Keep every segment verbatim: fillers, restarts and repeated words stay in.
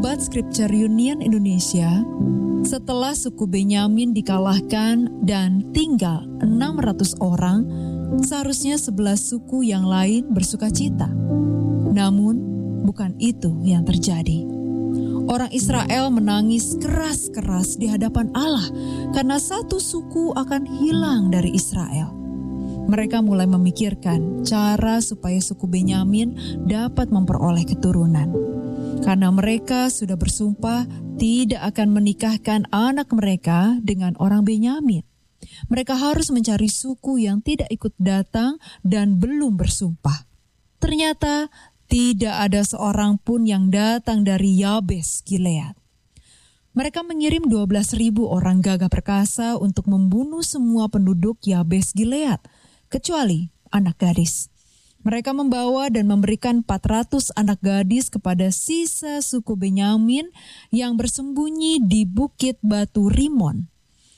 Sobat Scripture Union Indonesia, setelah suku Benyamin dikalahkan dan tinggal enam ratus orang, seharusnya sebelas suku yang lain bersukacita. Namun, bukan itu yang terjadi. Orang Israel menangis keras-keras di hadapan Allah karena satu suku akan hilang dari Israel. Mereka mulai memikirkan cara supaya suku Benyamin dapat memperoleh keturunan. Karena mereka sudah bersumpah tidak akan menikahkan anak mereka dengan orang Benyamin. Mereka harus mencari suku yang tidak ikut datang dan belum bersumpah. Ternyata tidak ada seorang pun yang datang dari Yabes Gilead. Mereka mengirim dua belas ribu orang gagah perkasa untuk membunuh semua penduduk Yabes Gilead, kecuali anak gadis. Mereka membawa dan memberikan empat ratus anak gadis kepada sisa suku Benyamin yang bersembunyi di bukit batu Rimon.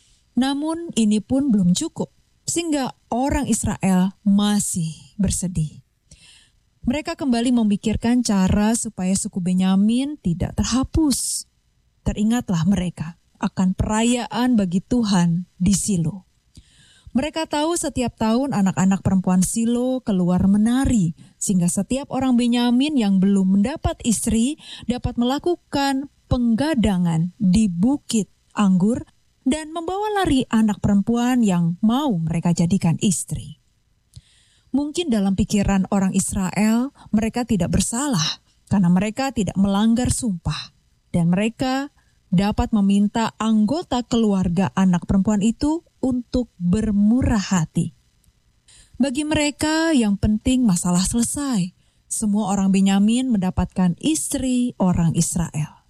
Namun ini pun belum cukup, sehingga orang Israel masih bersedih. Mereka kembali memikirkan cara supaya suku Benyamin tidak terhapus. Teringatlah mereka akan perayaan bagi Tuhan di Silo. Mereka tahu setiap tahun anak-anak perempuan Silo keluar menari, sehingga setiap orang Benyamin yang belum mendapat istri dapat melakukan penggadangan di bukit anggur dan membawa lari anak perempuan yang mau mereka jadikan istri. Mungkin dalam pikiran orang Israel, mereka tidak bersalah karena mereka tidak melanggar sumpah, dan mereka dapat meminta anggota keluarga anak perempuan itu untuk bermurah hati. Bagi mereka yang penting masalah selesai. Semua orang Benyamin mendapatkan istri orang Israel.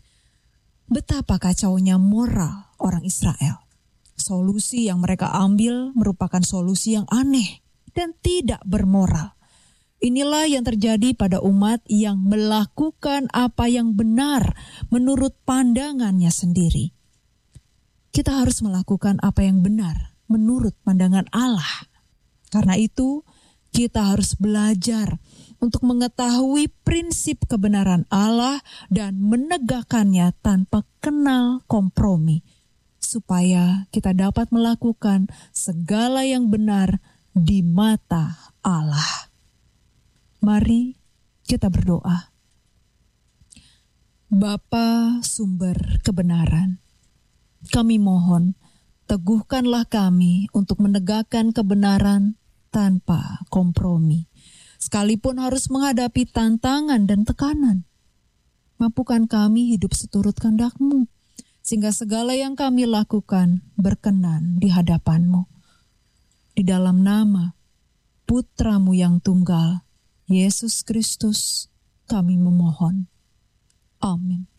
Betapa kacaunya moral orang Israel. Solusi yang mereka ambil merupakan solusi yang aneh dan tidak bermoral. Inilah yang terjadi pada umat yang melakukan apa yang benar menurut pandangannya sendiri. Kita harus melakukan apa yang benar menurut pandangan Allah. Karena itu, kita harus belajar untuk mengetahui prinsip kebenaran Allah dan menegakkannya tanpa kenal kompromi, supaya kita dapat melakukan segala yang benar di mata Allah. Mari kita berdoa. Bapa sumber kebenaran, kami mohon, teguhkanlah kami untuk menegakkan kebenaran tanpa kompromi, sekalipun harus menghadapi tantangan dan tekanan. Mampukan kami hidup seturut kehendak-Mu, sehingga segala yang kami lakukan berkenan di hadapan-Mu. Di dalam nama Putra-Mu yang tunggal, Yesus Kristus, kami memohon. Amin.